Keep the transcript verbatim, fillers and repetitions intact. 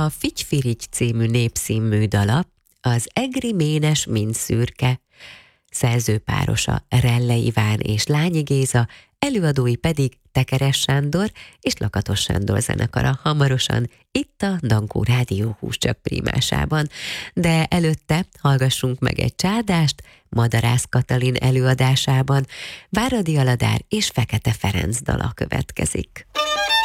A Figy-firigy című népszínmű dala az egri ménes mind szürke, szerzőpárosa Relle Iván és Lányi Géza, előadói pedig Tekeres Sándor és Lakatos Sándor zenekara hamarosan itt a Dankó Rádió Húscsak prímásában. De előtte hallgassunk meg egy csádást Madarász Katalin előadásában. Váradi Aladár és Fekete Ferenc dala következik.